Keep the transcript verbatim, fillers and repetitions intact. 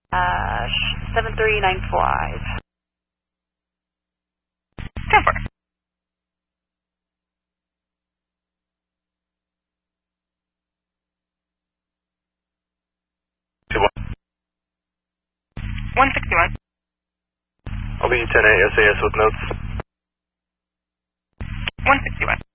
Dash seven three nine five. ten four. two one. one sixty-one. I'll be ten eight S A S with notes. one sixty-one.